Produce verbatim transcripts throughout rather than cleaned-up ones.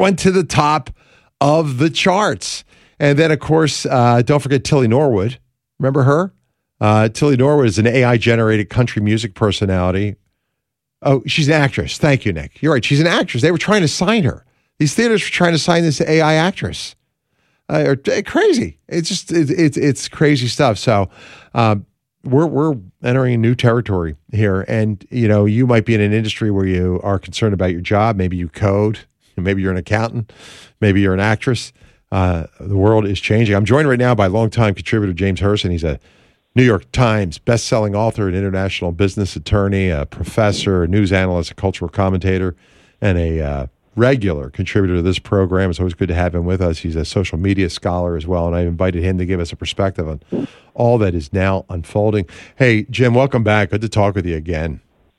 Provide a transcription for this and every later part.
went to the top of the charts. And then, of course, uh, don't forget Tilly Norwood. Remember her? Uh, Tilly Norwood is an A I-generated country music personality. Oh, she's an actress. Thank you, Nick. You're right. She's an actress. They were trying to sign her. These theaters were trying to sign this A I actress. Uh, or, crazy. It's just it, it, it's crazy stuff. So um, we're we're entering a new territory here, and you know you might be in an industry where you are concerned about your job. Maybe you code. Maybe you're an accountant. Maybe you're an actress. Uh, the world is changing. I'm joined right now by longtime contributor James Herson. He's a New York Times best-selling author, an international business attorney, a professor, a news analyst, a cultural commentator, and a uh, regular contributor to this program. It's always good to have him with us. He's a social media scholar as well, and I invited him to give us a perspective on all that is now unfolding. Hey, Jim, welcome back. Good to talk with you again.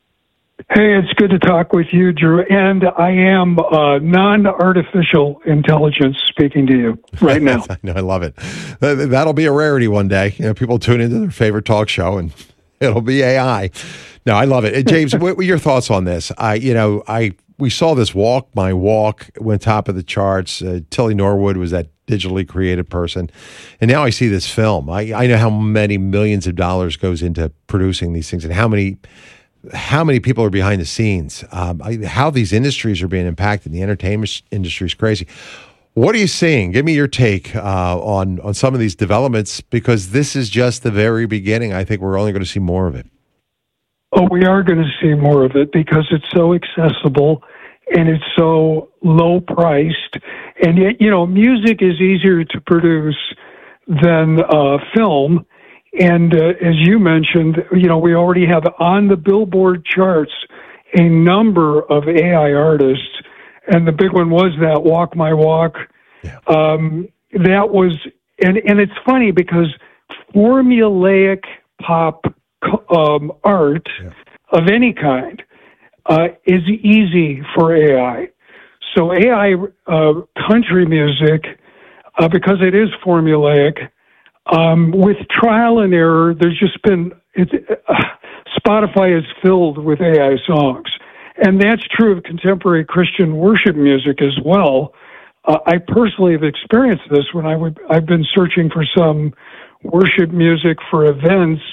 Hey, it's good to talk with you, Drew. And I am uh, non-artificial intelligence speaking to you right now. I know, I love it. That'll be a rarity one day. You know, people tune into their favorite talk show, and it'll be A I. No, I love it. James, what were your thoughts on this? I, you know, I we saw this Walk My Walk went top of the charts. Uh, Tilly Norwood was that digitally created person, and now I see this film. I, I know how many millions of dollars goes into producing these things, and how many. How many people are behind the scenes? Um, I, how these industries are being impacted. The entertainment industry is crazy. What are you seeing? Give me your take uh, on on some of these developments, because this is just the very beginning. I think we're only going to see more of it. Oh, we are going to see more of it because it's so accessible and it's so low priced. And yet, you know, music is easier to produce than uh, film. And uh, as you mentioned, you know, we already have on the Billboard charts a number of A I artists, and the big one was that Walk My Walk. Yeah. Um, that was, and, and it's funny because formulaic pop um, art yeah. of any kind uh, is easy for A I. So A I uh, country music, uh, because it is formulaic, Um, with trial and error, there's just been, it's, uh, Spotify is filled with A I songs. And that's true of contemporary Christian worship music as well. Uh, I personally have experienced this when I would, I've been searching for some worship music for events,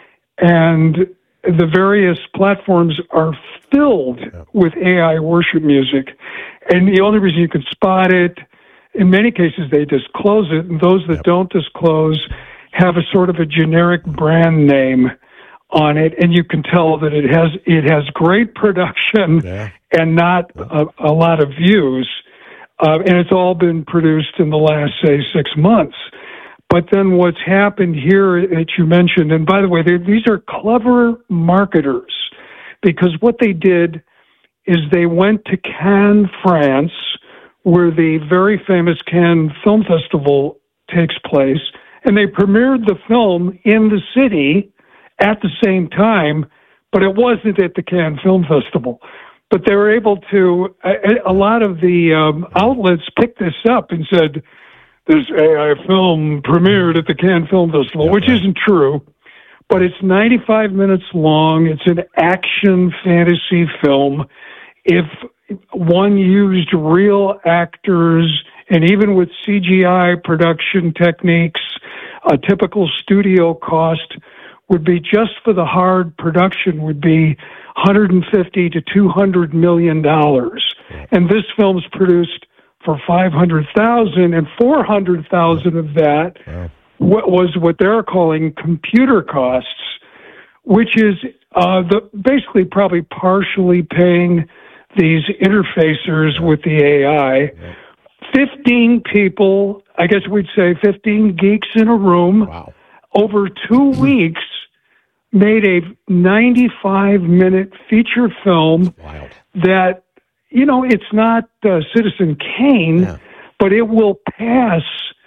and the various platforms are filled yeah. with A I worship music. And the only reason you can spot it, in many cases, they disclose it, and those that yep. don't disclose have a sort of a generic brand name on it, and you can tell that it has it has great production yeah. and not a, a lot of views, uh, and it's all been produced in the last, say, six months. But then what's happened here that you mentioned, and by the way, these are clever marketers, because what they did is they went to Cannes, France, where the very famous Cannes Film Festival takes place, and they premiered the film in the city at the same time, but it wasn't at the Cannes Film Festival. But they were able to, a, a lot of the um, outlets picked this up and said, this A I film premiered at the Cannes Film Festival, which isn't true, but it's ninety-five minutes long. It's an action fantasy film. If one used real actors, and even with C G I production techniques, a typical studio cost would be, just for the hard production, would be one hundred fifty to two hundred million dollars. And this film's produced for five hundred thousand, and four hundred thousand of that wow. what was what they're calling computer costs, which is uh, the basically probably partially paying these interfacers with the A I. fifteen people, I guess we'd say fifteen geeks in a room, wow. over two weeks, made a ninety-five minute feature film that, you know, it's not uh, Citizen Kane, yeah. but it will pass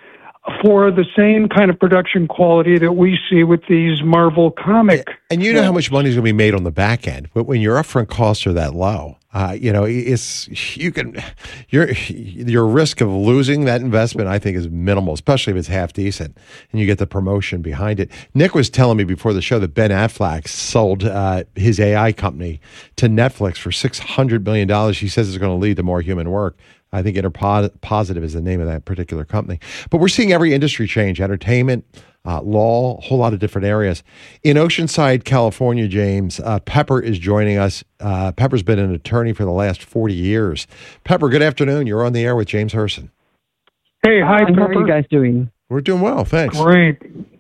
for the same kind of production quality that we see with these Marvel comic. And you know how much money is going to be made on the back end, but when your upfront costs are that low, uh, you know, it's you can your your risk of losing that investment, I think, is minimal, especially if it's half decent and you get the promotion behind it. Nick was telling me before the show that Ben Affleck sold uh, his A I company to Netflix for six hundred million dollars. He says it's going to lead to more human work. I think Interpositive is the name of that particular company. But we're seeing every industry change: entertainment, uh, law, a whole lot of different areas. In Oceanside, California, James, uh, Pepper is joining us. Uh, Pepper's been an attorney for the last forty years. Pepper, good afternoon. You're on the air with James Herson. Hey, hi, How Pepper. are you guys doing? We're doing well, thanks. Great.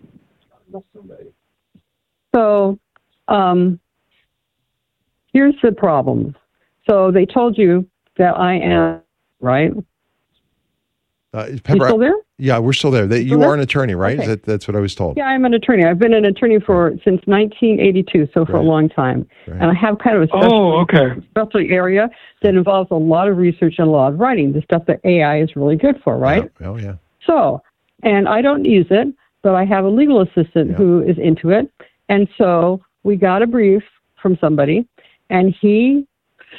So, um, here's the problem. So they told you that I am, right? Uh, You Pepper, still there? yeah, we're still there. That you Still there? are an attorney, right? Okay. That, that's what I was told. Yeah, I'm an attorney. I've been an attorney for since nineteen eighty-two, so for Right. a long time. Right. And I have kind of a special, Oh, okay. special area that involves a lot of research and a lot of writing, the stuff that A I is really good for, right? Yeah. Oh, yeah. So, and I don't use it, but I have a legal assistant Yeah. who is into it. And so we got a brief from somebody, and he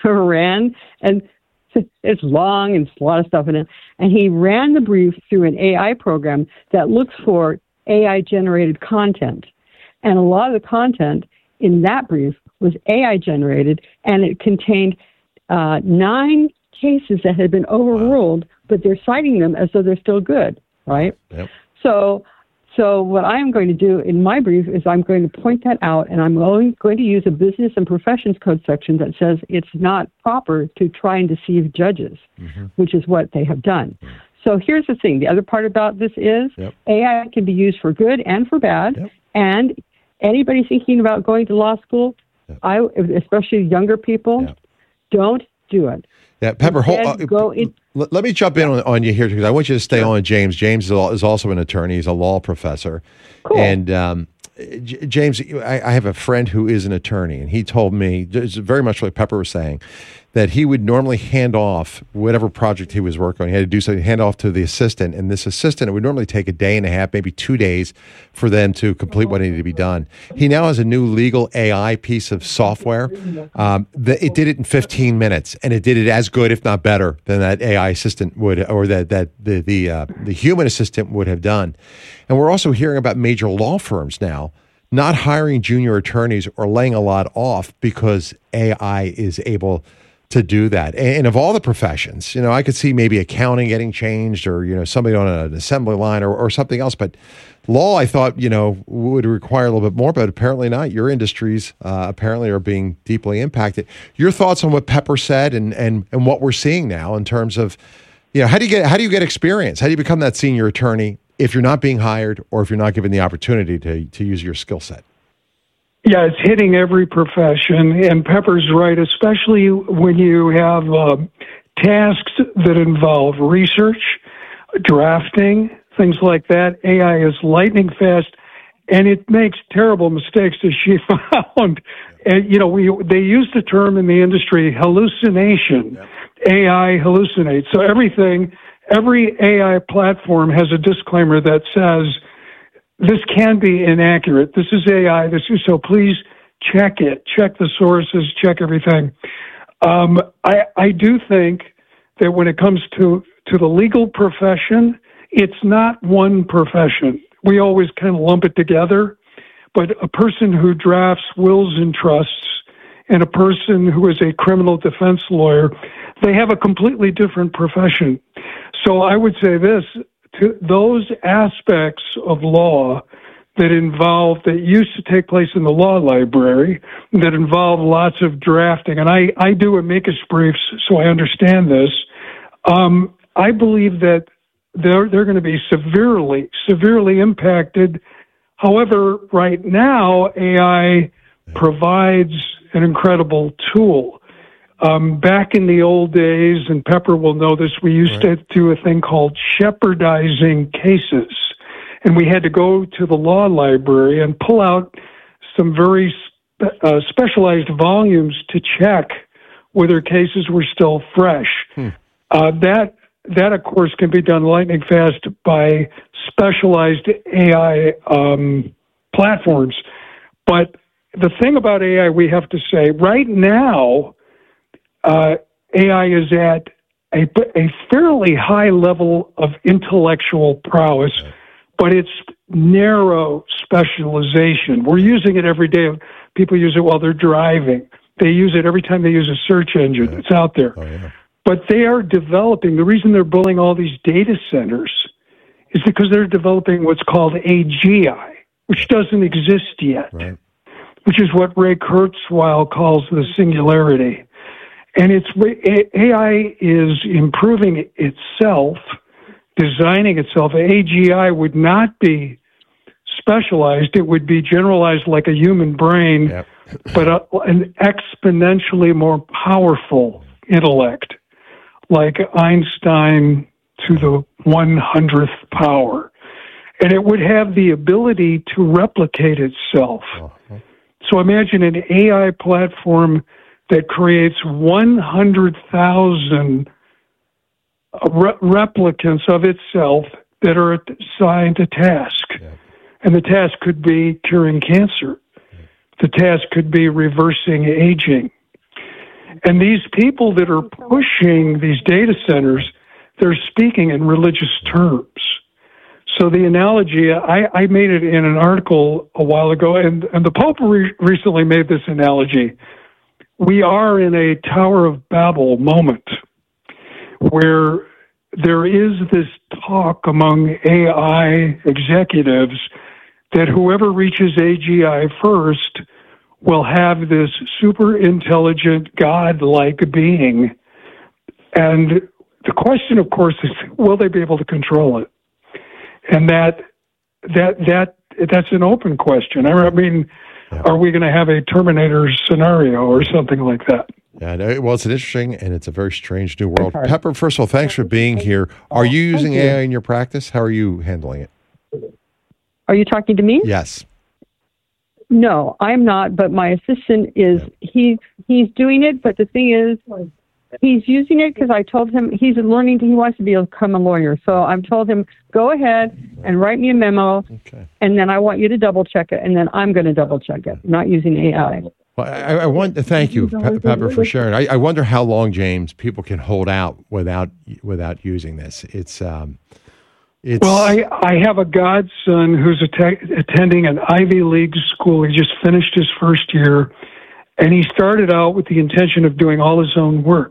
ran, and it's long and it's a lot of stuff in it, and he ran the brief through an A I program that looks for A I-generated content. And a lot of the content in that brief was A I-generated, and it contained uh, nine cases that had been overruled, wow. but they're citing them as though they're still good, right? Yep. So, so what I am going to do in my brief is I'm going to point that out, and I'm going, going to use a business and professions code section that says it's not proper to try and deceive judges, mm-hmm. which is what they have done. Mm-hmm. So here's the thing. The other part about this is yep. A I can be used for good and for bad, yep. and anybody thinking about going to law school, yep. I, especially younger people, yep. don't do it. Yeah, Pepper, hold, uh, go in, let, let me jump in on, on you here because I want you to stay sure. on James. James is, is also an attorney. He's a law professor. Cool. And um, J- James, I, I have a friend who is an attorney, and he told me, very much like Pepper was saying, that he would normally hand off whatever project he was working on. He had to do something, hand off to the assistant, and this assistant, it would normally take a day and a half, maybe two days for them to complete what needed to be done. He now has a new legal A I piece of software. Um, the, it did it in fifteen minutes, and it did it as good, if not better, than that A I assistant would, or that that the the uh, the human assistant would have done. And we're also hearing about major law firms now not hiring junior attorneys or laying a lot off because A I is able to do that. And of all the professions, you know, I could see maybe accounting getting changed or, you know, somebody on an assembly line or, or something else. But law, I thought, you know, would require a little bit more, but apparently not. Your industries uh, apparently are being deeply impacted. Your thoughts on what Pepper said and, and, and what we're seeing now in terms of, you know, how do you get, how do you get experience? How do you become that senior attorney if you're not being hired or if you're not given the opportunity to, to use your skill set? Yeah, it's hitting every profession, and Pepper's right, especially when you have uh, tasks that involve research, drafting, things like that. A I is lightning fast, and it makes terrible mistakes, as she found. And, you know, we they use the term in the industry hallucination. Yep. A I hallucinates. So everything, every A I platform has a disclaimer that says, this can be inaccurate. This is A I. This is so. Please check it. Check the sources. Check everything. Um, I I do think that when it comes to to the legal profession, it's not one profession. We always kind of lump it together. But a person who drafts wills and trusts and a person who is a criminal defense lawyer, they have a completely different profession. So I would say this. To those aspects of law that involve, that used to take place in the law library, that involve lots of drafting, and I, I do amicus briefs, so I understand this, um, I believe that they're, they're going to be severely, severely impacted. However, right now, A I provides an incredible tool. Um, back in the old days, and Pepper will know this, we used right. to do a thing called shepherdizing cases. And we had to go to the law library and pull out some very spe- uh, specialized volumes to check whether cases were still fresh. Hmm. Uh, that, that, of course, can be done lightning fast by specialized A I um, platforms. But the thing about A I we have to say, right now, Uh, A I is at a, a fairly high level of intellectual prowess, but it's narrow specialization. We're using it every day. People use it while they're driving. They use it every time they use a search engine. It's out there. Oh, yeah. But they are developing, the reason they're building all these data centers is because they're developing what's called A G I, which doesn't exist yet, Right. which is what Ray Kurzweil calls the singularity. And it's A I is improving itself, designing itself. A G I would not be specialized. It would be generalized like a human brain, Yep. but a, an exponentially more powerful intellect, like Einstein to the one hundredth power. And it would have the ability to replicate itself. Uh-huh. So imagine an A I platform that creates one hundred thousand re- replicants of itself that are assigned a task. Yeah. And the task could be curing cancer. The task could be reversing aging. And these people that are pushing these data centers, they're speaking in religious terms. So the analogy, I, I made it in an article a while ago, and, and the Pope re- recently made this analogy. We are in a Tower of Babel moment where there is this talk among A I executives that whoever reaches A G I first will have this super intelligent, God-like being. And the question, of course, is will they be able to control it? And that that that that's an open question. I mean, Yeah. are we going to have a Terminator scenario or something like that? Yeah, no, well, it's an interesting and it's a very strange new world. Pepper, first of all, thanks for being here. Are you using you. A I in your practice? How are you handling it? Are you talking to me? Yes. No, I'm not, but my assistant is. He's he's doing it, but the thing is, he's using it because I told him he's learning. He wants to be become a lawyer, so I've told him go ahead and write me a memo, Okay. and then I want you to double check it, and then I'm going to double check it. I'm not using A I. Well, I, I want to thank you, Pe- Pepper, for sharing. I, I wonder how long, James, people can hold out without without using this. It's um, it's Well, I, I have a godson who's att- attending an Ivy League school. He just finished his first year, and he started out with the intention of doing all his own work.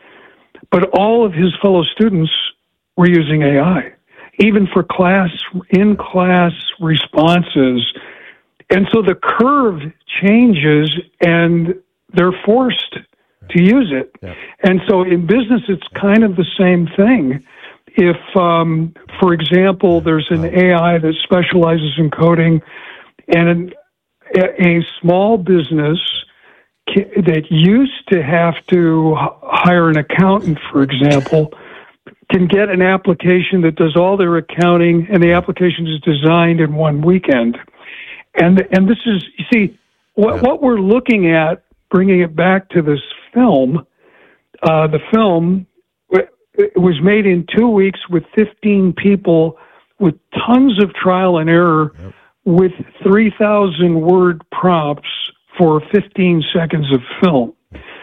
But all of his fellow students were using A I, even for class, in-class responses. And so the curve changes, and they're forced to use it. Yeah. And so in business, it's kind of the same thing. If, um, for example, there's an A I that specializes in coding, and a, a small business ca- that used to have to h- hire an accountant, for example, can get an application that does all their accounting, and the application is designed in one weekend. And and this is, you see, what, Yeah. what we're looking at, bringing it back to this film, uh, the film, it was made in two weeks with fifteen people with tons of trial and error Yep. with three thousand word prompts for fifteen seconds of film.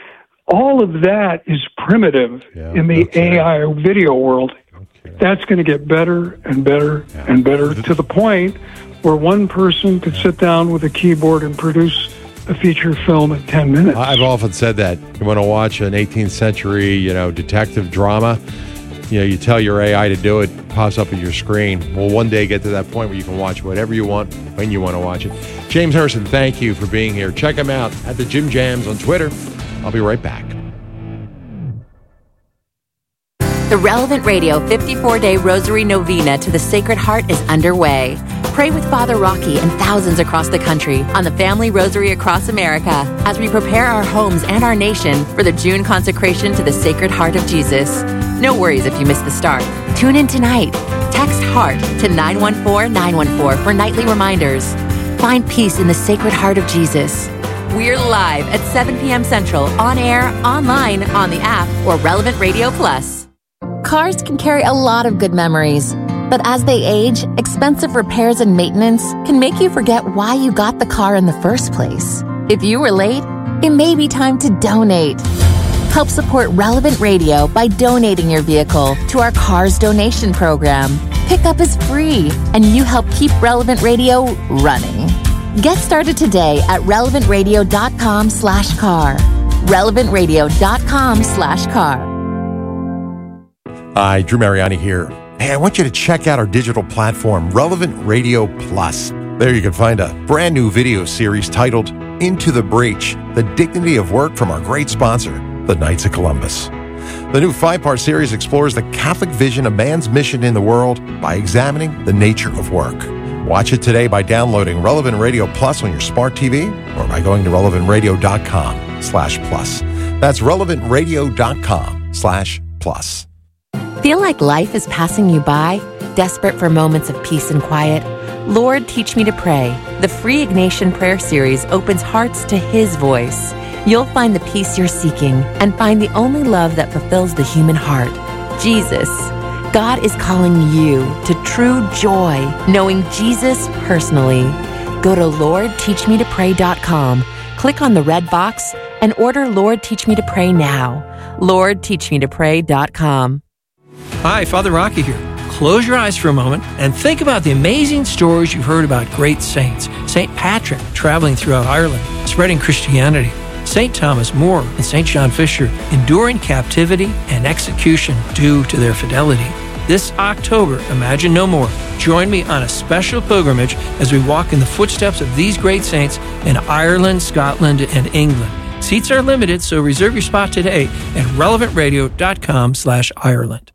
All of that is primitive Yeah, in the okay. A I video world. Okay. That's going to get better and better Yeah. and better to the point where one person could sit down with a keyboard and produce a feature film in ten minutes. I've often said that. You want to watch an eighteenth century, you know, detective drama, you know, you tell your A I to do it, it pops up on your screen. We'll one day get to that point where you can watch whatever you want, when you want to watch it. James Harrison, thank you for being here. Check him out at the Jim Jams on Twitter. I'll be right back. The Relevant Radio fifty-four day Rosary Novena to the Sacred Heart is underway. Pray with Father Rocky and thousands across the country on the Family Rosary across America as we prepare our homes and our nation for the June consecration to the Sacred Heart of Jesus. No worries if you missed the start. Tune in tonight. Text HEART to nine one four nine one four for nightly reminders. Find peace in the Sacred Heart of Jesus. We're live at seven p.m. Central, on air, online, on the app, or Relevant Radio Plus. Cars can carry a lot of good memories, but as they age, expensive repairs and maintenance can make you forget why you got the car in the first place. If you were late, it may be time to donate. Help support Relevant Radio by donating your vehicle to our Cars Donation Program. Pickup is free, and you help keep Relevant Radio running. Get started today at relevantradio.com slash car. relevantradio.com slash car. Hi, Drew Mariani here. Hey, I want you to check out our digital platform, Relevant Radio Plus. There you can find a brand new video series titled Into the Breach, The Dignity of Work from our great sponsor, the Knights of Columbus. The new five-part series explores the Catholic vision of man's mission in the world by examining the nature of work. Watch it today by downloading Relevant Radio Plus on your smart T V or by going to relevant radio dot com slash plus. That's relevant radio dot com slash plus. Feel like life is passing you by? Desperate for moments of peace and quiet? Lord, Teach Me to Pray. The free Ignatian Prayer Series opens hearts to His voice. You'll find the peace you're seeking and find the only love that fulfills the human heart, Jesus. God is calling you to true joy, knowing Jesus personally. Go to lord teach me to pray dot com, click on the red box, and order Lord Teach Me to Pray now. lord teach me to pray dot com. Hi, Father Rocky here. Close your eyes for a moment and think about the amazing stories you've heard about great saints. Saint Patrick traveling throughout Ireland, spreading Christianity. Saint Thomas More and Saint John Fisher enduring captivity and execution due to their fidelity. This October, Imagine No More. Join me on a special pilgrimage as we walk in the footsteps of these great saints in Ireland, Scotland, and England. Seats are limited, so reserve your spot today at relevant radio dot com slash Ireland.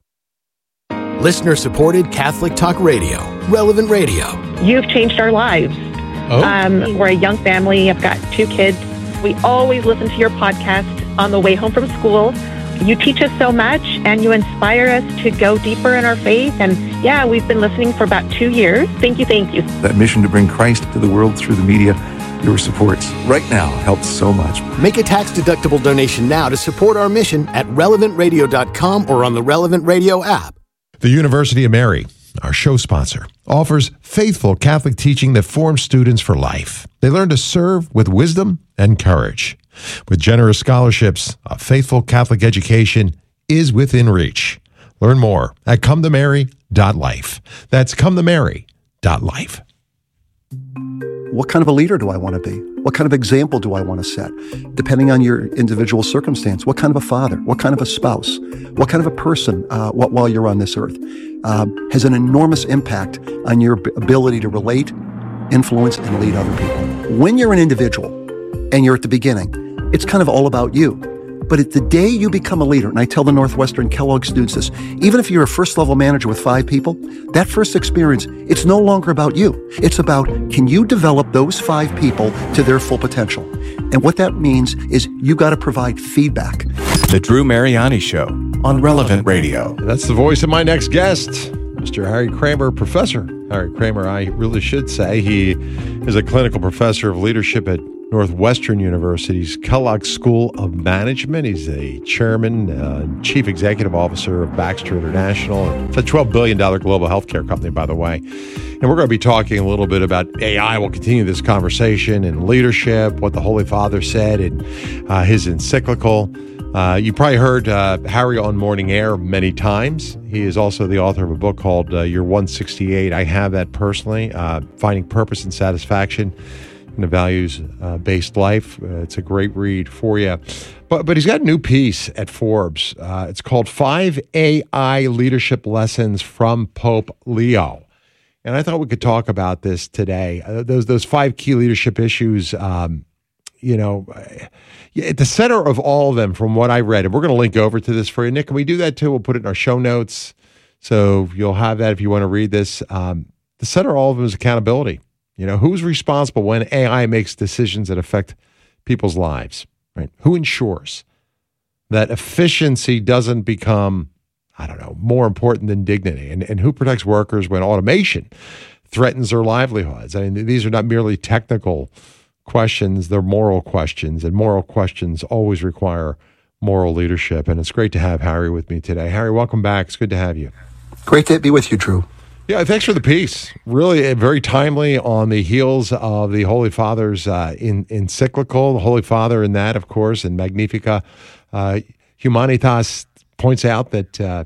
Listener-supported Catholic Talk Radio, Relevant Radio. You've changed our lives. Oh. Um, we're a young family. I've got two kids. We always listen to your podcast on the way home from school. You teach us so much, and you inspire us to go deeper in our faith. And yeah, we've been listening for about two years. Thank you, thank you. That mission to bring Christ to the world through the media, your support right now helps so much. Make a tax-deductible donation now to support our mission at relevant radio dot com or on the Relevant Radio app. The University of Mary, our show sponsor, offers faithful Catholic teaching that forms students for life. They learn to serve with wisdom and courage. With generous scholarships, a faithful Catholic education is within reach. Learn more at come to mary dot life. That's come to mary dot life. What kind of a leader do I want to be? What kind of example do I want to set? Depending on your individual circumstance, what kind of a father? What kind of a spouse? What kind of a person uh, while you're on this earth? Um, has an enormous impact on your ability to relate, influence, and lead other people. When you're an individual and you're at the beginning, it's kind of all about you. But at the day you become a leader, and I tell the Northwestern Kellogg students this, even if you're a first-level manager with five people, that first experience, it's no longer about you. It's about, can you develop those five people to their full potential? And what that means is you got to provide feedback. The Drew Mariani Show on Relevant Radio. That's the voice of my next guest, Mister Harry Kramer, Professor Harry Kramer, I really should say. He is a clinical professor of leadership at Northwestern University's Kellogg School of Management. He's a chairman uh, and chief executive officer of Baxter International. It's a twelve billion dollars global healthcare company, by the way. And we're going to be talking a little bit about A I. We'll continue this conversation and leadership, what the Holy Father said in uh, his encyclical. Uh, you probably heard uh, Harry on Morning Air many times. He is also the author of a book called uh, Your one sixty-eight. I have that personally, uh, Finding Purpose and Satisfaction in a Values-Based uh, Life. Uh, it's a great read for you. But but he's got a new piece at Forbes. Uh, it's called Five A I Leadership Lessons from Pope Leo. And I thought we could talk about this today. Uh, those those five key leadership issues, um, you know, at the center of all of them, from what I read, and we're going to link over to this for you. Nick, can we do that too? We'll put it in our show notes. So you'll have that if you want to read this. Um, the center of all of them is accountability. You know, who's responsible when A I makes decisions that affect people's lives, right? Who ensures that efficiency doesn't become, I don't know, more important than dignity? And, and who protects workers when automation threatens their livelihoods? I mean, these are not merely technical questions, they're moral questions, and moral questions always require moral leadership. And it's great to have Harry with me today. Harry, welcome back. It's good to have you. Great to be with you, Drew. Yeah, thanks for the piece. Really very timely on the heels of the Holy Father's uh, in, encyclical. The Holy Father in that, of course, in Magnificat uh, Humanitas points out that, uh, you know,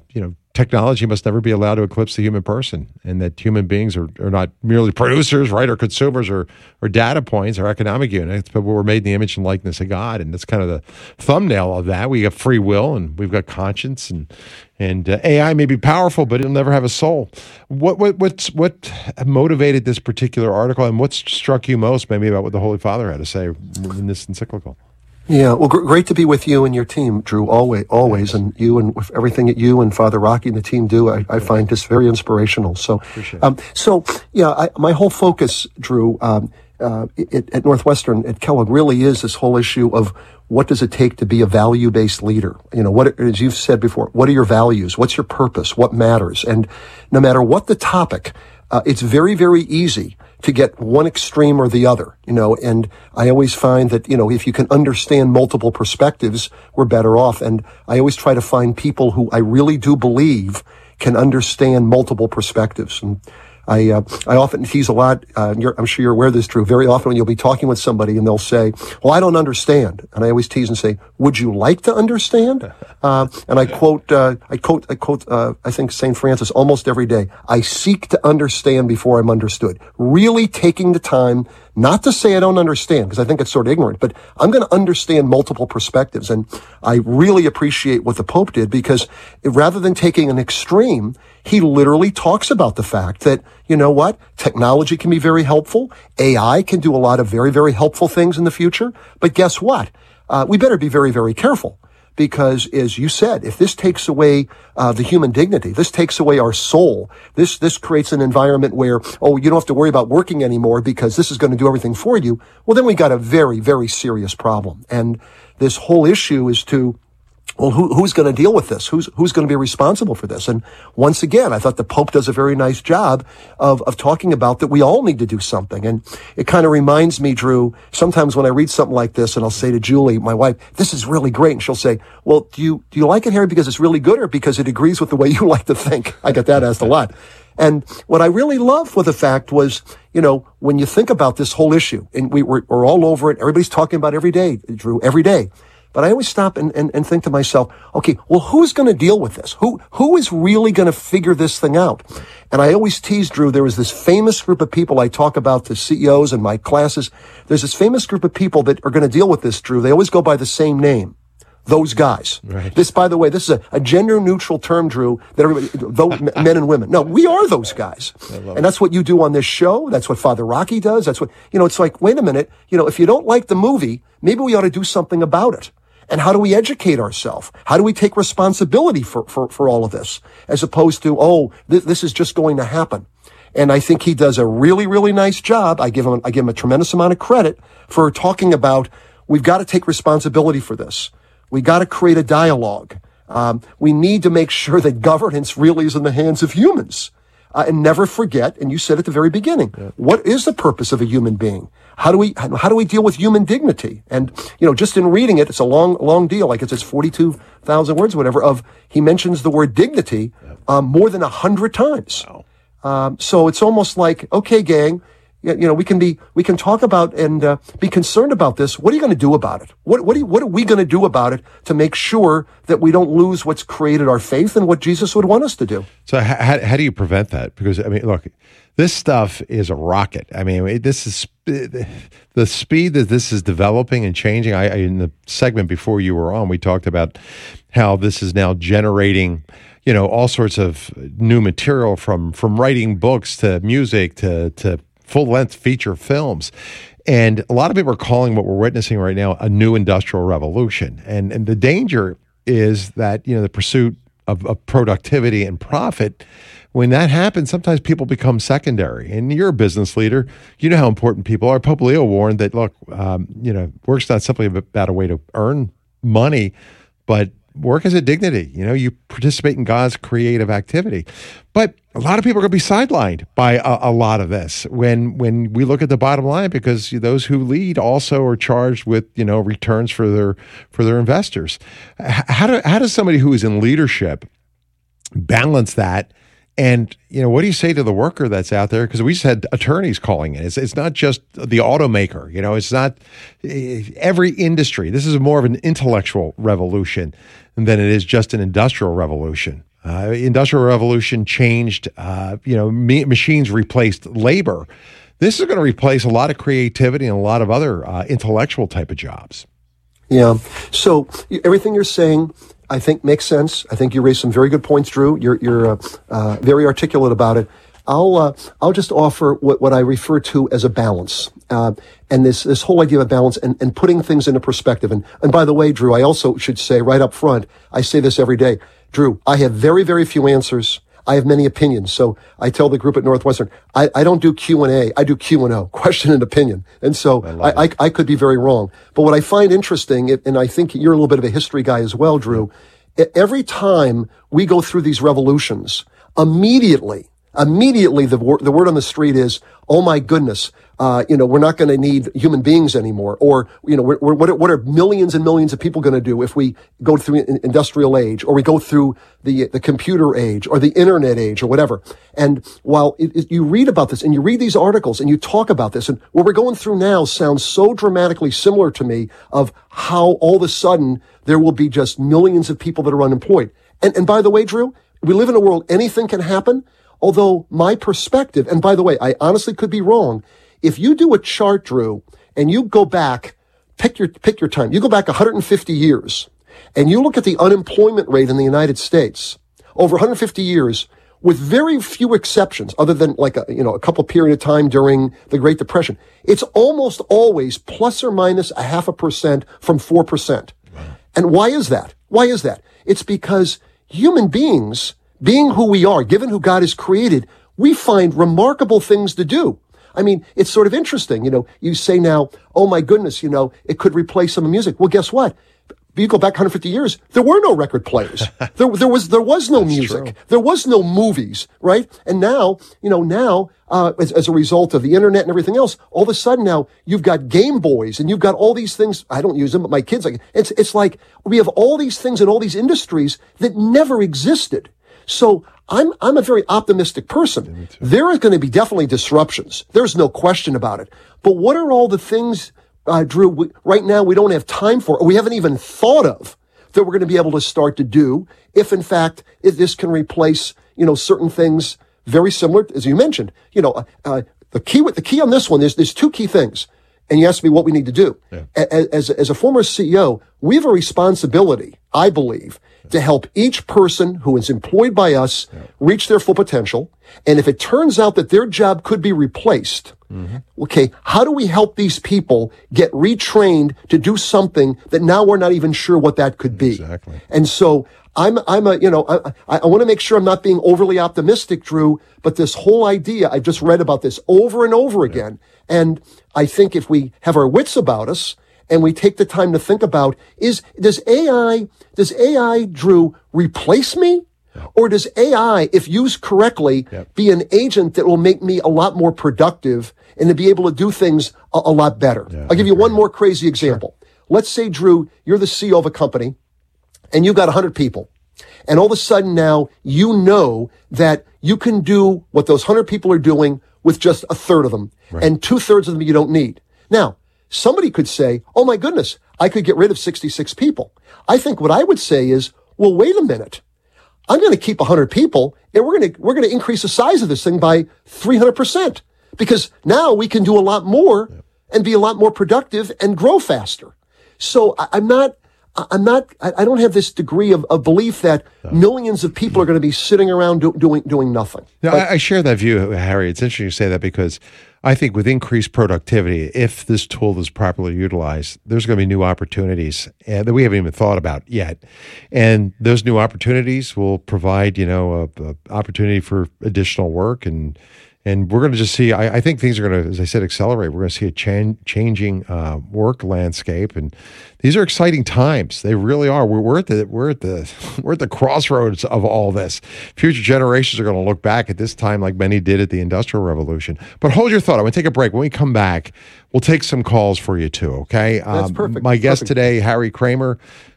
technology must never be allowed to eclipse the human person, and that human beings are, are not merely producers, right, or consumers, or or data points, or economic units, but we're made in the image and likeness of God, and that's kind of the thumbnail of that. We have free will, and we've got conscience, and and uh, A I may be powerful, but it'll never have a soul. What what what's what motivated this particular article, and what struck you most, maybe, about what the Holy Father had to say in this encyclical? Yeah, well, gr- great to be with you and your team, Drew, always, always, and you and with everything that you and Father Rocky and the team do, I, I find this very inspirational. So, um, so yeah, I, my whole focus, Drew, um, uh, it, at Northwestern, at Kellogg, really is this whole issue of what does it take to be a value-based leader? You know, what, as you've said before, what are your values? What's your purpose? What matters? And no matter what the topic, uh, it's very, very easy to get one extreme or the other, you know, and I always find that, you know, if you can understand multiple perspectives, we're better off. And I always try to find people who I really do believe can understand multiple perspectives. And I, uh, I often tease a lot, uh, you're, I'm sure you're aware of this, Drew. Very often when you'll be talking with somebody and they'll say, well, I don't understand. And I always tease and say, would you like to understand? Uh, and I quote, uh, I quote, I quote, uh, I think Saint Francis almost every day. I seek to understand before I'm understood. Really taking the time, not to say I don't understand, because I think it's sort of ignorant, but I'm going to understand multiple perspectives. And I really appreciate what the Pope did, because rather than taking an extreme, he literally talks about the fact that, you know what, technology can be very helpful. A I can do a lot of very, very helpful things in the future. But guess what? Uh, we better be very, very careful. Because, as you said, if this takes away uh, the human dignity, this takes away our soul, this this creates an environment where, oh, you don't have to worry about working anymore because this is going to do everything for you, well, then we got a very, very serious problem. And this whole issue is to, well, who, who's going to deal with this? Who's who's going to be responsible for this? And once again, I thought the Pope does a very nice job of of talking about that we all need to do something. And it kind of reminds me, Drew, sometimes when I read something like this, and I'll say to Julie, my wife, this is really great, and she'll say, well, do you do you like it, Harry, because it's really good, or because it agrees with the way you like to think? I get that asked a lot. And what I really loved with the fact was, you know, when you think about this whole issue, and we, we're, we're all over it, everybody's talking about it every day, Drew, every day. But I always stop and, and, and think to myself, okay, well, who's going to deal with this? Who, who is really going to figure this thing out? And I always tease, Drew, there was this famous group of people I talk about, the C E Os in my classes. There's this famous group of people that are going to deal with this, Drew. They always go by the same name. Those guys. Right. This, by the way, this is a, a gender-neutral term, Drew, that everybody, those men and women. No, we are those guys. And that's what you do on this show. That's what Father Rocky does. That's what, you know, it's like, wait a minute, you know, if you don't like the movie, maybe we ought to do something about it. And how do we educate ourselves? How do we take responsibility for, for, for all of this? As opposed to, oh, th- this is just going to happen. And I think he does a really, really nice job. I give him, I give him a tremendous amount of credit for talking about, we've got to take responsibility for this. We got to create a dialogue. Um, we need to make sure that governance really is in the hands of humans. Uh, and never forget, and you said at the very beginning, yeah. What is the purpose of a human being? How do we how do we deal with human dignity? And, you know, just in reading it, it's a long, long deal. Like it's, it's forty-two thousand words, whatever, of, he mentions the word dignity um, more than a hundred times. Wow. Um, so it's almost like, okay, gang, you know, we can be, we can talk about and uh, be concerned about this. What are you going to do about it? What, what, do you, what are we going to do about it to make sure that we don't lose what's created our faith and what Jesus would want us to do? So how, how do you prevent that? Because, I mean, look, this stuff is a rocket. I mean, this is the speed that this is developing and changing. I, in the segment before you were on, we talked about how this is now generating, you know, all sorts of new material, from from writing books to music to to full-length feature films. And a lot of people are calling what we're witnessing right now a new industrial revolution. And and the danger is that, you know, the pursuit of, of productivity and profit, when that happens, sometimes people become secondary. And you're a business leader. You know how important people are. Pope Leo warned that, look, um, you know, work's not simply about a way to earn money, but work as a dignity. You know, you participate in God's creative activity. But a lot of people are going to be sidelined by a, a lot of this when when we look at the bottom line, because those who lead also are charged with, you know, returns for their for their investors. How do how does somebody who is in leadership balance that? And, you know, what do you say to the worker that's out there? Because we just had attorneys calling in. It's, it's not just the automaker, you know, it's not every industry. This is more of an intellectual revolution than it is just an industrial revolution. Uh, Industrial Revolution changed, uh, you know, ma- machines replaced labor. This is going to replace a lot of creativity and a lot of other uh, intellectual type of jobs. Yeah. So everything you're saying, I think makes sense. I think you raised some very good points, Drew. You're you're uh, uh, very articulate about it. I'll uh, I'll just offer what, what I refer to as a balance, uh, and this this whole idea of a balance and, and putting things into perspective. And and by the way, Drew, I also should say right up front, I say this every day, Drew. I have very very few answers. I have many opinions. So I tell the group at Northwestern, I, I don't do Q and A. I do Q and O, question and opinion. And so I, I, I could be very wrong. But what I find interesting, and I think you're a little bit of a history guy as well, Drew, every time we go through these revolutions, immediately, immediately the, wor- the word on the street is, oh my goodness, uh, you know, we're not going to need human beings anymore. Or, you know, we're, we're, what, are, what are millions and millions of people going to do if we go through an industrial age, or we go through the the computer age, or the internet age, or whatever? And while it, it, you read about this and you read these articles and you talk about this, and what we're going through now sounds so dramatically similar to me of how all of a sudden there will be just millions of people that are unemployed. And, and by the way, Drew, we live in a world anything can happen. Although my perspective, and by the way, I honestly could be wrong. If you do a chart, Drew, and you go back, pick your, pick your time, you go back one hundred fifty years, and you look at the unemployment rate in the United States over one hundred fifty years, with very few exceptions, other than like a, you know, a couple period of time during the Great Depression, it's almost always plus or minus a half a percent from four percent. Wow. And why is that? Why is that? It's because human beings, being who we are, given who God has created, we find remarkable things to do. I mean, it's sort of interesting. You know, you say now, oh my goodness, you know, it could replace some music. Well, guess what? You go back one hundred fifty years, there were no record players. there, there was, there was no That's music. True. There was no movies, right? And now, you know, now, uh, as, as a result of the internet and everything else, all of a sudden now you've got Game Boys and you've got all these things. I don't use them, but my kids, like, it's, it's like we have all these things in all these industries that never existed. So I'm, I'm a very optimistic person. There are going to be definitely disruptions. There's no question about it. But what are all the things, uh, Drew, we, right now we don't have time for, or we haven't even thought of, that we're going to be able to start to do if, in fact, if this can replace, you know, certain things very similar, as you mentioned. You know, uh, the key with the key on this one is there's two key things. And you asked me what we need to do. Yeah. As, as a former C E O, we have a responsibility, I believe, to help each person who is employed by us yeah. reach their full potential. And if it turns out that their job could be replaced, mm-hmm. okay, how do we help these people get retrained to do something that now we're not even sure what that could be? Exactly. And so I'm, I'm a, you know, I, I want to make sure I'm not being overly optimistic, Drew, but this whole idea, I've just read about this over and over yeah. again. And I think if we have our wits about us and we take the time to think about, is, does A I, does A I, Drew, replace me? Yeah. Or does A I, if used correctly, yep. be an agent that will make me a lot more productive and to be able to do things a, a lot better? Yeah, I'll give you one more crazy example. Sure. Let's say, Drew, you're the C E O of a company and you've got one hundred people. And all of a sudden now you know that you can do what those one hundred people are doing with just a third of them. Right. And two thirds of them you don't need. Now, somebody could say, oh my goodness, I could get rid of sixty-six people. I think what I would say is, well, wait a minute. I'm going to keep one hundred people and we're going to, we're going to increase the size of this thing by three hundred percent because now we can do a lot more yeah. and be a lot more productive and grow faster. So I, I'm not, I'm not, I don't have this degree of, of belief that no. millions of people are going to be sitting around do, doing, doing nothing. No, but, I, I share that view, Harry. It's interesting you say that because I think with increased productivity, if this tool is properly utilized, there's going to be new opportunities uh, that we haven't even thought about yet. And those new opportunities will provide, you know, a, a opportunity for additional work. And and we're going to just see, I, I think things are going to, as I said, accelerate. We're going to see a chan- changing uh, work landscape. And these are exciting times. They really are. We're, we're at the we're at the we're at the crossroads of all this. Future generations are going to look back at this time like many did at the Industrial Revolution. But hold your thought. I'm going to take a break. When we come back, we'll take some calls for you too. Okay. That's um, perfect. My guest perfect. today, Harry Kramer,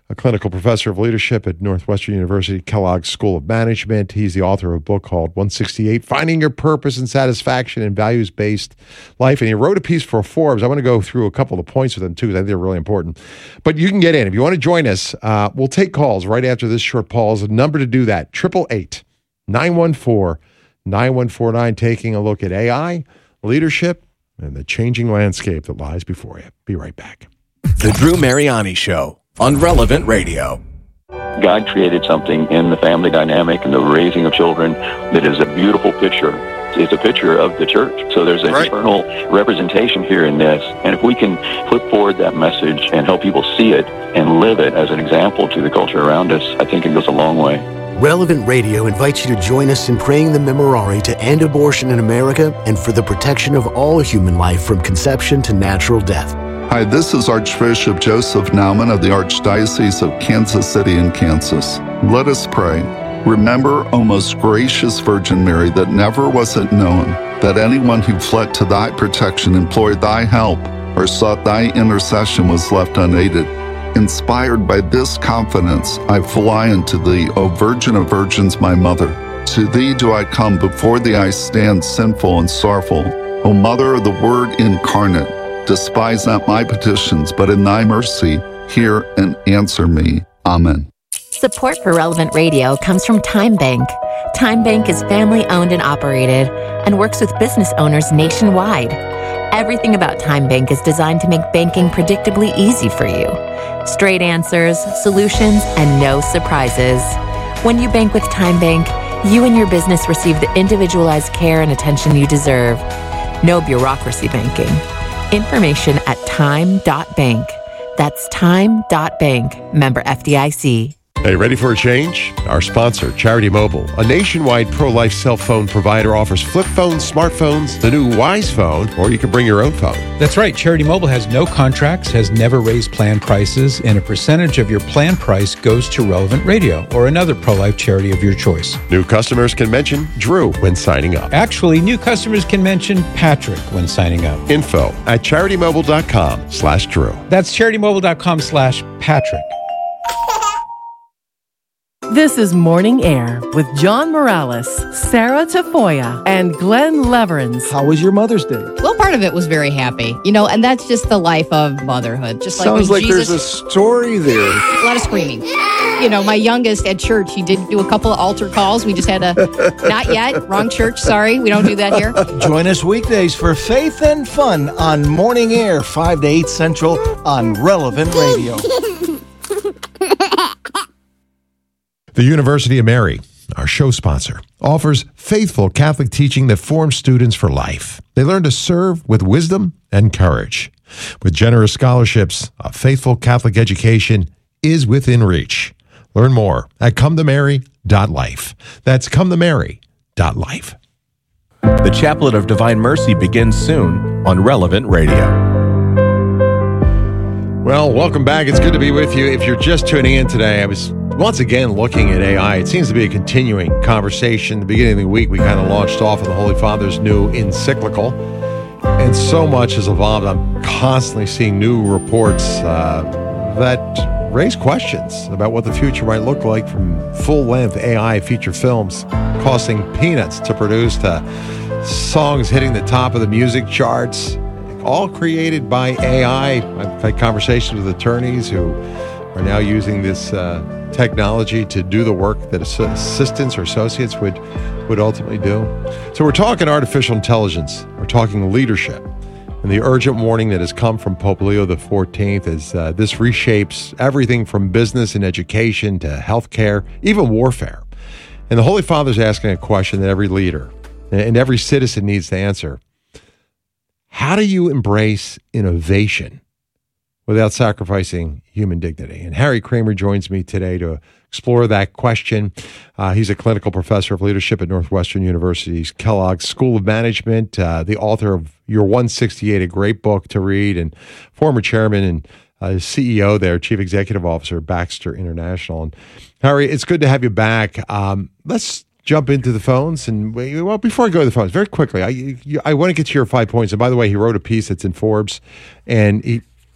a clinical professor of leadership at Northwestern University Kellogg School of Management. He's the author of a book called one sixty-eight, Finding Your Purpose and Satisfaction in Values-Based Life. And he wrote a piece for Forbes. I want to go through a couple of points with them, too, because I think they're really important. But you can get in. If you want to join us, uh, we'll take calls right after this short pause. The number to do that, eight eight eight, nine one four, nine one four nine, taking a look at A I, leadership, and the changing landscape that lies before you. Be right back. The Drew Mariani Show on Relevant Radio. God created something in the family dynamic and the raising of children that is a beautiful picture. It's a picture of the church. So there's an right. eternal representation here in this. And if we can put forward that message and help people see it and live it as an example to the culture around us, I think it goes a long way. Relevant Radio invites you to join us in praying the Memorare to end abortion in America and for the protection of all human life from conception to natural death. Hi, this is Archbishop Joseph Naumann of the Archdiocese of Kansas City in Kansas. Let us pray. Remember, O most gracious Virgin Mary, that never was it known that anyone who fled to thy protection, implored thy help, or sought thy intercession was left unaided. Inspired by this confidence, I fly unto thee, O Virgin of Virgins, my Mother. To thee do I come, before thee I stand sinful and sorrowful. O Mother of the Word incarnate, despise not my petitions, but in thy mercy, hear and answer me. Amen. Support for Relevant Radio comes from Time Bank. Time Bank is family-owned and operated and works with business owners nationwide. Everything about Time Bank is designed to make banking predictably easy for you. Straight answers, solutions, and no surprises. When you bank with Time Bank, you and your business receive the individualized care and attention you deserve. No bureaucracy banking. Information at time dot bank. That's time dot bank. Member F D I C. Hey, ready for a change? Our sponsor, Charity Mobile, a nationwide pro-life cell phone provider, offers flip phones, smartphones, the new Wise Phone, or you can bring your own phone. That's right. Charity Mobile has no contracts, has never raised plan prices, and a percentage of your plan price goes to Relevant Radio or another pro-life charity of your choice. New customers can mention Drew when signing up. Actually, new customers can mention Patrick when signing up. Info at charitymobile.com slash Drew. That's charitymobile.com slash Patrick. This is Morning Air with John Morales, Sarah Tafoya, and Glenn Leverins. How was your Mother's Day? Well, part of it was very happy. You know, and that's just the life of motherhood. Just like Sounds when like Jesus, there's a story there. A lot of screaming. You know, my youngest at church, he did do a couple of altar calls. We just had a, not yet, wrong church, sorry. We don't do that here. Join us weekdays for Faith and Fun on Morning Air, five to eight Central on Relevant Radio. The University of Mary, our show sponsor, offers faithful Catholic teaching that forms students for life. They learn to serve with wisdom and courage. With generous scholarships, a faithful Catholic education is within reach. Learn more at come to mary dot life. That's come to mary dot life. The Chaplet of Divine Mercy begins soon on Relevant Radio. Well, welcome back. It's good to be with you. If you're just tuning in today, I was once again looking at A I. It seems to be a continuing conversation. The beginning of the week, we kind of launched off of the Holy Father's new encyclical, and so much has evolved. I'm constantly seeing new reports uh, that raise questions about what the future might look like, from full-length A I feature films costing peanuts to produce to songs hitting the top of the music charts, all created by A I. I've had conversations with attorneys who are now using this uh, technology to do the work that assistants or associates would, would ultimately do. So we're talking artificial intelligence. We're talking leadership. And the urgent warning that has come from Pope Leo the fourteenth is uh, this reshapes everything from business and education to healthcare, even warfare. And the Holy Father's asking a question that every leader and every citizen needs to answer. How do you embrace innovation without sacrificing human dignity? And Harry Kramer joins me today to explore that question. Uh, he's a clinical professor of leadership at Northwestern University's Kellogg School of Management, uh, the author of Your one sixty-eight, a great book to read, and former chairman and uh, C E O there, Chief Executive Officer, Baxter International. And Harry, it's good to have you back. Um, let's jump into the phones. And well, before I go to the phones, very quickly, I, you, I want to get to your five points. And by the way, he wrote a piece that's in Forbes, and he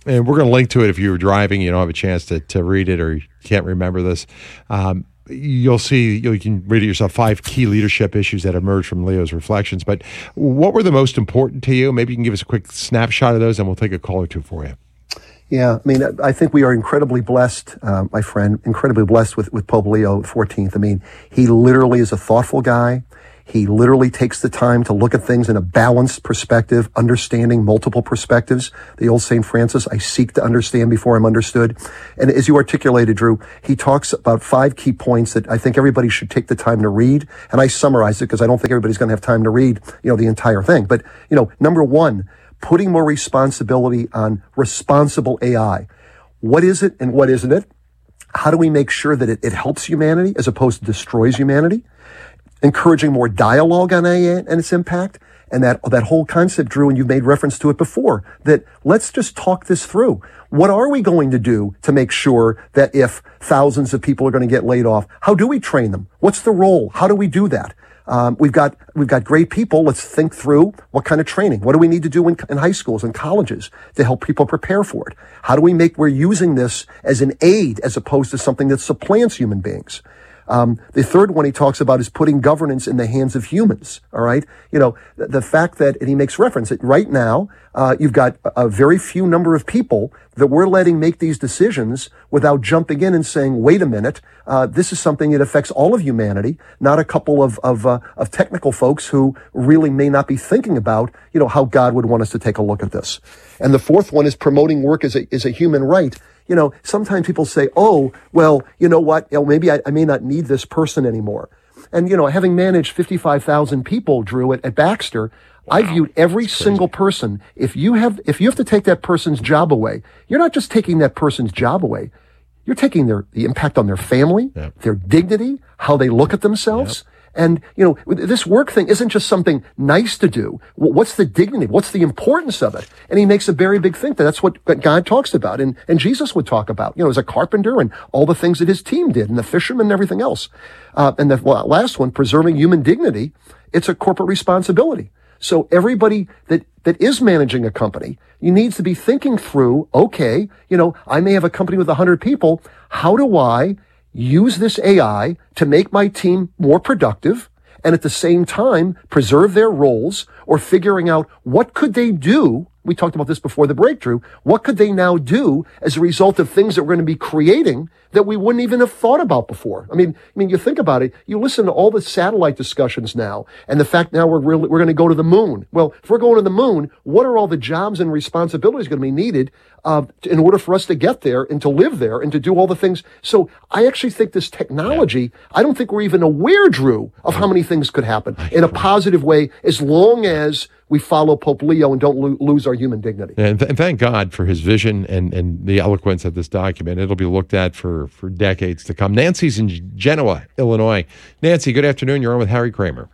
And we're going to link to it if you were driving, you don't have a chance to, to read it or you can't remember this. Um, you'll see, you can read it yourself, five key leadership issues that emerged from Leo's reflections. But what were the most important to you? Maybe you can give us a quick snapshot of those and we'll take a call or two for you. Yeah, I mean, I think we are incredibly blessed, uh, my friend, incredibly blessed with, with Pope Leo the fourteenth. I mean, he literally is a thoughtful guy. He literally takes the time to look at things in a balanced perspective, understanding multiple perspectives. The old Saint Francis, I seek to understand before I'm understood. And as you articulated, Drew, he talks about five key points that I think everybody should take the time to read. And I summarized it because I don't think everybody's going to have time to read, you know, the entire thing. But, you know, number one, putting more responsibility on responsible A I. What is it and what isn't it? How do we make sure that it, it helps humanity as opposed to destroys humanity? Encouraging more dialogue on A I and its impact. And that, that whole concept, Drew, and you've made reference to it before, that let's just talk this through. What are we going to do to make sure that if thousands of people are going to get laid off, how do we train them? What's the role? How do we do that? Um, we've got, we've got great people. Let's think through what kind of training. What do we need to do in, in high schools and colleges to help people prepare for it? How do we make, we're using this as an aid as opposed to something that supplants human beings? Um, the third one he talks about is putting governance in the hands of humans. All right. You know, the, the fact that, and he makes reference that right now, uh, you've got a, a very few number of people that we're letting make these decisions without jumping in and saying, wait a minute, uh, this is something that affects all of humanity, not a couple of, of, uh, of technical folks who really may not be thinking about, you know, how God would want us to take a look at this. And the fourth one is promoting work as a, as a human right. You know, sometimes people say, oh, well, you know what, you know, maybe I, I may not need this person anymore. And, you know, having managed fifty-five thousand people, Drew, at, at Baxter, wow. I viewed every single person. If you have, if you have to take that person's job away, you're not just taking that person's job away. You're taking their, the impact on their family, yep. their dignity, how they look at themselves. Yep. And, you know, this work thing isn't just something nice to do. What's the dignity? What's the importance of it? And he makes a very big thing that that's what God talks about and, and Jesus would talk about, you know, as a carpenter and all the things that his team did and the fishermen and everything else. Uh, and the last one, preserving human dignity. It's a corporate responsibility. So everybody that, that is managing a company, you need to be thinking through, okay, you know, I may have a company with a hundred people. How do I use this A I to make my team more productive and at the same time preserve their roles, or figuring out what could they do? We talked about this before the breakthrough. What could they now do as a result of things that we're going to be creating that we wouldn't even have thought about before? I mean, I mean, you think about it, you listen to all the satellite discussions now and the fact now we're really, we're going to go to the moon. Well, if we're going to the moon, what are all the jobs and responsibilities going to be needed uh, in order for us to get there and to live there and to do all the things? So I actually think this technology, I don't think we're even aware, Drew, of how many things could happen in a positive way as long as we follow Pope Leo and don't lo- lose our human dignity. And, th- and thank God for his vision and, and the eloquence of this document. It'll be looked at for, for decades to come. Nancy's in Genoa, Illinois. Nancy, good afternoon. You're on with Harry Kramer.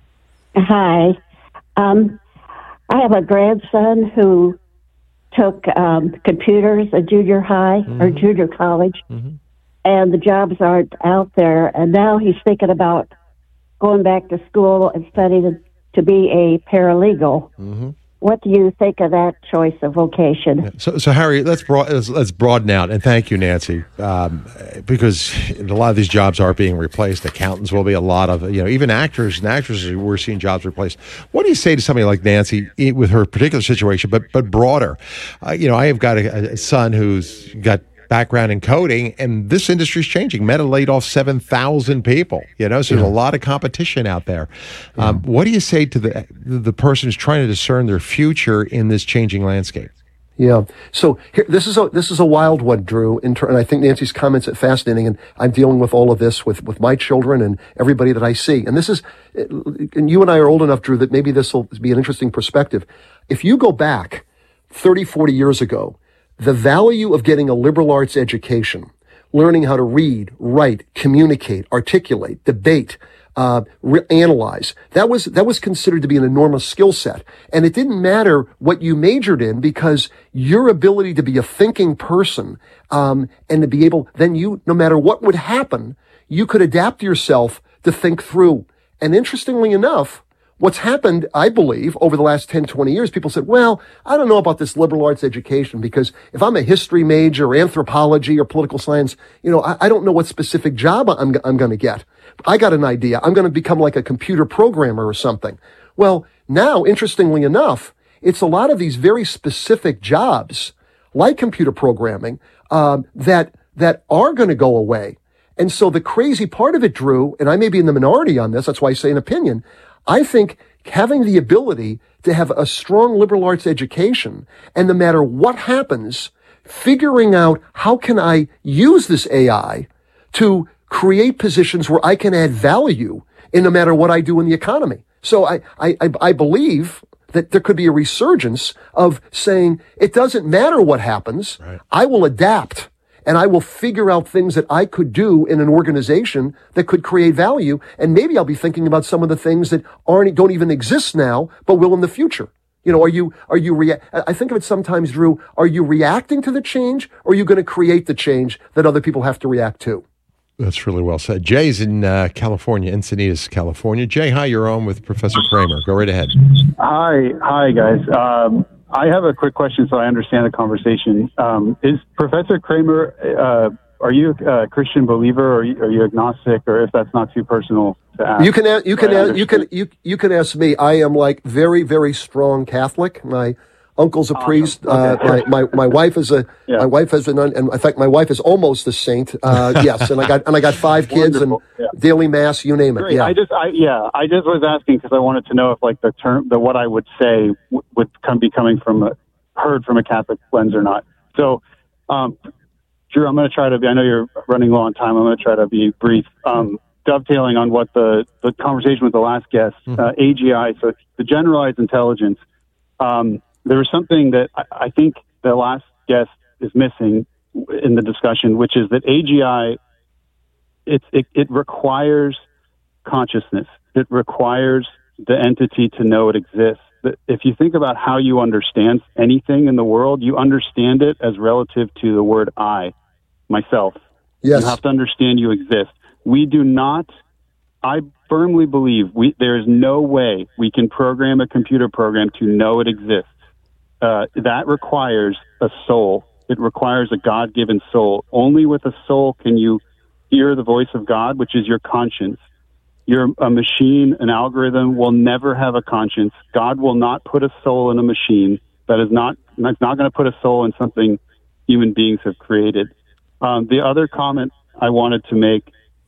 Hi. Um, I have a grandson who took um, computers at junior high mm-hmm. or junior college, mm-hmm. and the jobs aren't out there. And now he's thinking about going back to school and studying to be a paralegal. Mm-hmm. What do you think of that choice of vocation? Yeah. So, so Harry, let's, broad, let's let's broaden out, and thank you, Nancy, um, because a lot of these jobs are being replaced. Accountants will be a lot of, you know, even actors and actresses. We're seeing jobs replaced. What do you say to somebody like Nancy with her particular situation, but but broader? Uh, you know, I have got a, a son who's got background in coding, and this industry is changing. Meta laid off seven thousand people, you know, so there's yeah. a lot of competition out there. Yeah. Um, what do you say to the the person who's trying to discern their future in this changing landscape? Yeah. So here, this is a this is a wild one, Drew, in ter- and I think Nancy's comments are fascinating, and I'm dealing with all of this with, with my children and everybody that I see. And this is, and you and I are old enough, Drew, that maybe this will be an interesting perspective. If you go back thirty, forty years ago, the value of getting a liberal arts education, learning how to read, write, communicate, articulate, debate, uh, re- analyze, that was, that was considered to be an enormous skill set. And it didn't matter what you majored in, because your ability to be a thinking person, um, and to be able, then you, no matter what would happen, you could adapt yourself to think through. And interestingly enough, what's happened, I believe, over the last ten, twenty years, people said, well, I don't know about this liberal arts education because if I'm a history major or anthropology or political science, you know, I, I don't know what specific job I'm, I'm going to get. I got an idea. I'm going to become like a computer programmer or something. Well, now, interestingly enough, it's a lot of these very specific jobs like computer programming um, that that are going to go away. And so the crazy part of it, Drew, and I may be in the minority on this, that's why I say an opinion, I think having the ability to have a strong liberal arts education and no matter what happens, figuring out how can I use this A I to create positions where I can add value in no matter what I do in the economy. So I, I, I believe that there could be a resurgence of saying it doesn't matter what happens. Right. I will adapt and I will figure out things that I could do in an organization that could create value. And maybe I'll be thinking about some of the things that aren't, don't even exist now, but will in the future. You know, are you, are you, rea- I think of it sometimes, Drew, are you reacting to the change or are you going to create the change that other people have to react to? That's really well said. Jay's in uh, California, Encinitas, California. Jay, hi, you're on with Professor Kramer. Go right ahead. Hi, hi, guys. Um, I have a quick question so I understand the conversation. Um, is Professor Kramer, uh, are you a Christian believer or are you, are you agnostic, or if that's not too personal to ask? You can, a- you can, a- you can, you, you can ask me. I am like very, very strong Catholic. My uncle's a priest. Awesome. Okay. Uh, my, my, my wife is a, yeah. my wife has an, and in fact, my wife is almost a saint. Uh, yes. And I got, and I got five kids Wonderful. and yeah. daily mass, you name it. Great. Yeah. I just, I, yeah, I just was asking because I wanted to know if like the term, the, what I would say w- would come, be coming from a, heard from a Catholic lens or not. So, um, Drew, I'm going to try to be, I know you're running low on time. I'm going to try to be brief. Um, dovetailing on what the, the conversation with the last guest, mm-hmm. uh, A G I, so it's the generalized intelligence. Um, there was something that I, I think the last guest is missing in the discussion, which is that A G I, it, it, it requires consciousness. It requires the entity to know it exists. But if you think about how you understand anything in the world, you understand it as relative to the word I, myself. Yes. You have to understand you exist. We do not, I firmly believe we, there is no way we can program a computer program to know it exists. Uh, that requires a soul. It requires a God-given soul. Only with a soul can you hear the voice of God, which is your conscience. You're a machine, an algorithm will never have a conscience. God will not put a soul in a machine. That is not, that's not going to put a soul in something human beings have created. Um, the other comment I wanted to make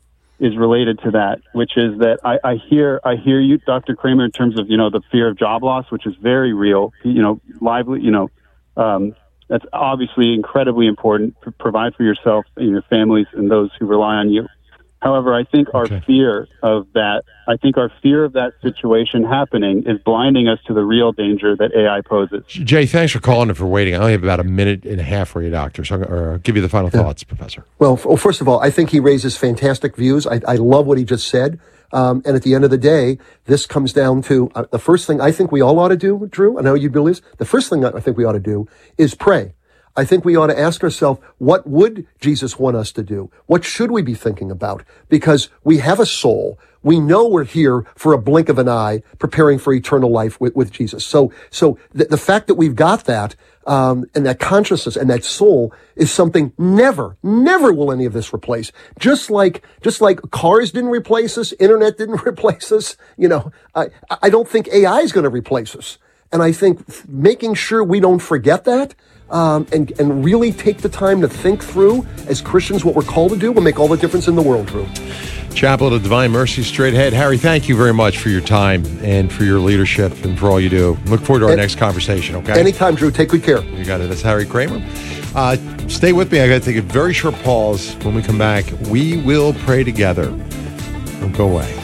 is related to that, which is that I, I hear, I hear you, Doctor Kramer, in terms of, you know, the fear of job loss, which is very real, you know, lively, you know, um, that's obviously incredibly important to provide for yourself and your families and those who rely on you. However, I think our okay. fear of that, I think our fear of that situation happening is blinding us to the real danger that A I poses. Jay, thanks for calling and for waiting. I only have about a minute and a half for you, Doctor, so I'll give you the final yeah. thoughts, Professor. Well, f- well, first of all, I think he raises fantastic views. I, I love what he just said. Um, and at the end of the day, this comes down to uh, the first thing I think we all ought to do, Drew, I know you believe this, the first thing I think we ought to do is pray. I think we ought to ask ourselves, what would Jesus want us to do? What should we be thinking about? Because we have a soul. We know we're here for a blink of an eye, preparing for eternal life with, with Jesus. So, so the, the fact that we've got that, um, and that consciousness and that soul is something never, never will any of this replace. Just like, just like cars didn't replace us, internet didn't replace us, you know, I, I don't think A I is going to replace us. And I think making sure we don't forget that, Um, and, and really take the time to think through, as Christians, what we're called to do will make all the difference in the world, Drew. Chaplet of Divine Mercy, straight ahead. Harry, thank you very much for your time and for your leadership and for all you do. Look forward to our and, next conversation, okay? Anytime, Drew. Take good care. You got it. That's Harry Kramer. Uh, stay with me. I got to take a very short pause. When we come back, we will pray together. Don't go away.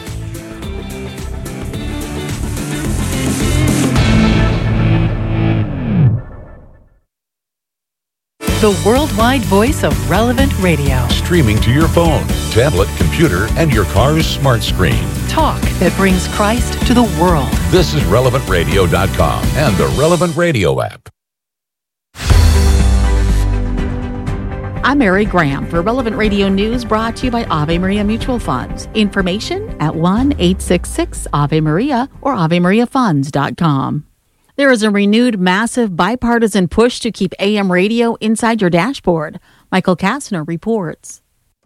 The worldwide voice of Relevant Radio. Streaming to your phone, tablet, computer, and your car's smart screen. Talk that brings Christ to the world. This is relevant radio dot com and the Relevant Radio app. I'm Mary Graham for Relevant Radio News, brought to you by Ave Maria Mutual Funds. Information at one eight six six Ave Maria or ave maria funds dot com. There is a renewed massive bipartisan push to keep A M radio inside your dashboard. Michael Kastner reports.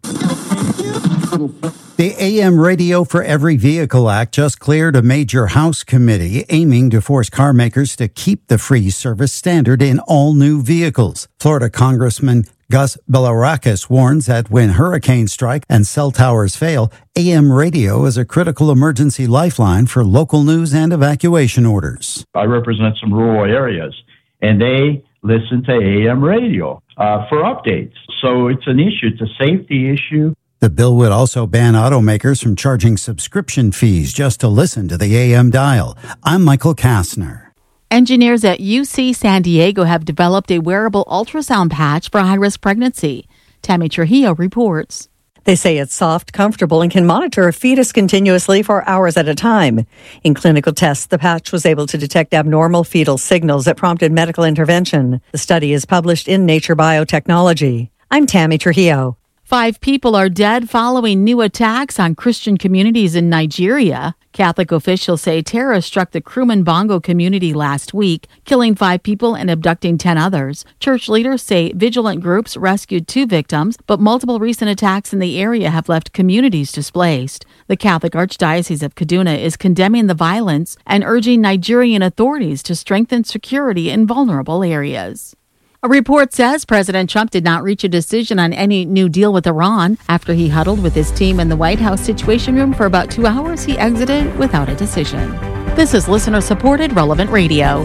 The A M Radio for Every Vehicle Act just cleared a major House committee aiming to force car makers to keep the free service standard in all new vehicles. Florida Congressman Gus Bilirakis warns that when hurricanes strike and cell towers fail, A M radio is a critical emergency lifeline for local news and evacuation orders. I represent some rural areas, and they listen to A M radio uh, for updates. So it's an issue. It's a safety issue. The bill would also ban automakers from charging subscription fees just to listen to the A M dial. I'm Michael Kastner. Engineers at U C San Diego have developed a wearable ultrasound patch for high-risk pregnancy. Tammy Trujillo reports. They say it's soft, comfortable, and can monitor a fetus continuously for hours at a time. In clinical tests, the patch was able to detect abnormal fetal signals that prompted medical intervention. The study is published in Nature Biotechnology. I'm Tammy Trujillo. Five people are dead following new attacks on Christian communities in Nigeria. Catholic officials say terrorists struck the Kruman Bongo community last week, killing five people and abducting ten others. Church leaders say vigilant groups rescued two victims, but multiple recent attacks in the area have left communities displaced. The Catholic Archdiocese of Kaduna is condemning the violence and urging Nigerian authorities to strengthen security in vulnerable areas. A report says President Trump did not reach a decision on any new deal with Iran. After he huddled with his team in the White House Situation Room for about two hours, he exited without a decision. This is listener-supported Relevant Radio.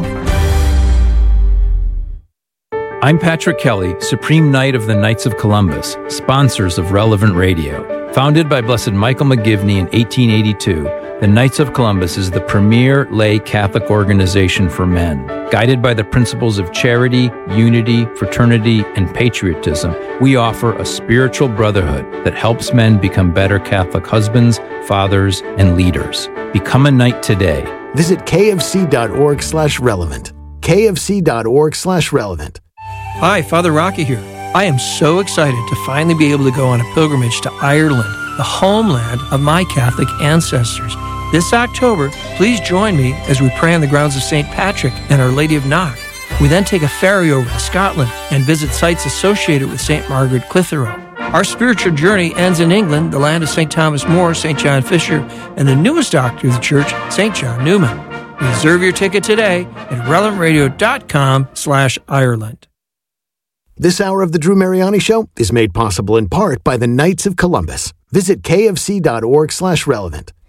I'm Patrick Kelly, Supreme Knight of the Knights of Columbus, sponsors of Relevant Radio. Founded by Blessed Michael McGivney in eighteen eighty-two, the Knights of Columbus is the premier lay Catholic organization for men. Guided by the principles of charity, unity, fraternity, and patriotism, we offer a spiritual brotherhood that helps men become better Catholic husbands, fathers, and leaders. Become a knight today. Visit kfc.org slash relevant. kfc.org slash relevant. Hi, Father Rocky here. I am so excited to finally be able to go on a pilgrimage to Ireland, the homeland of my Catholic ancestors. This October, please join me as we pray on the grounds of Saint Patrick and Our Lady of Knock. We then take a ferry over to Scotland and visit sites associated with Saint Margaret Clitheroe. Our spiritual journey ends in England, the land of Saint Thomas More, Saint John Fisher, and the newest doctor of the church, Saint John Newman. Reserve your ticket today at relevantradio.com slash Ireland. This hour of the Drew Mariani Show is made possible in part by the Knights of Columbus. Visit kfc.org slash relevant.